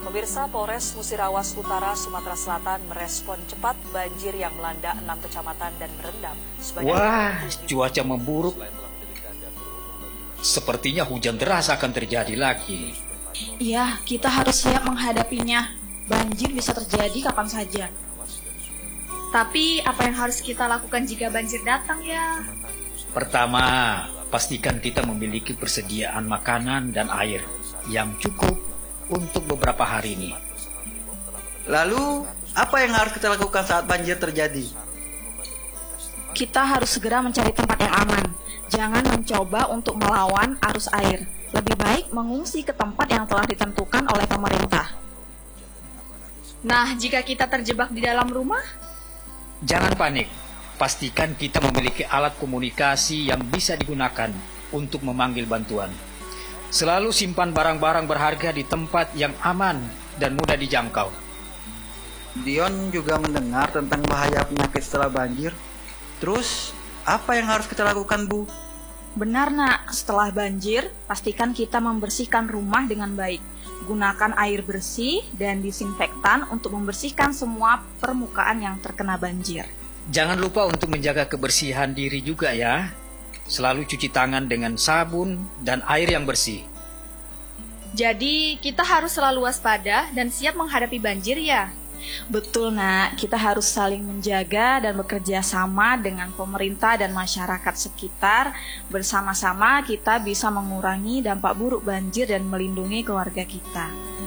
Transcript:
Pemirsa, Polres Musirawas Utara, Sumatera Selatan merespon cepat banjir yang melanda 6 kecamatan dan merendam sebanyak. Wah, cuaca memburuk. Sepertinya hujan deras akan terjadi lagi. Iya, kita harus siap menghadapinya. Banjir bisa terjadi kapan saja. Tapi apa yang harus kita lakukan jika banjir datang ya? Pertama, pastikan kita memiliki persediaan makanan dan air yang cukup untuk beberapa hari ini. Lalu, apa yang harus kita lakukan saat banjir terjadi? Kita harus segera mencari tempat yang aman. Jangan mencoba untuk melawan arus air. Lebih baik mengungsi ke tempat yang telah ditentukan oleh pemerintah. Nah, jika kita terjebak di dalam rumah? Jangan panik. Pastikan kita memiliki alat komunikasi yang bisa digunakan untuk memanggil bantuan. Selalu simpan barang-barang berharga di tempat yang aman dan mudah dijangkau. Dion juga mendengar tentang bahaya penyakit setelah banjir. Terus, apa yang harus kita lakukan, Bu? Benar, Nak. Setelah banjir, pastikan kita membersihkan rumah dengan baik. Gunakan air bersih dan disinfektan untuk membersihkan semua permukaan yang terkena banjir. Jangan lupa untuk menjaga kebersihan diri juga ya. Selalu cuci tangan dengan sabun dan air yang bersih. Jadi, kita harus selalu waspada dan siap menghadapi banjir ya? Betul, Nak. Kita harus saling menjaga dan bekerja sama dengan pemerintah dan masyarakat sekitar. Bersama-sama kita bisa mengurangi dampak buruk banjir dan melindungi keluarga kita.